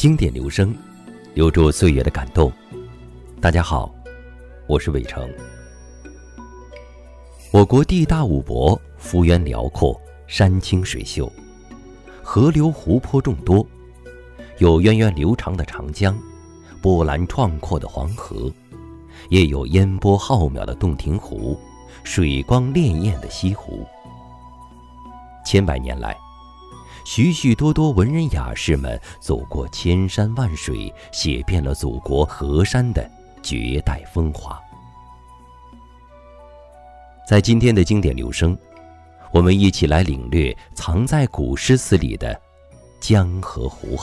经典留声，留住岁月的感动。大家好，我是伟成。我国地大物博，幅员辽阔，山清水秀，河流湖泊众多，有源远流长的长江，波澜壮阔的黄河，也有烟波浩渺的洞庭湖，水光潋滟的西湖。千百年来，许许多多文人雅士们走过千山万水，写遍了祖国河山的绝代风华。在今天的经典留声，我们一起来领略藏在古诗词里的江河湖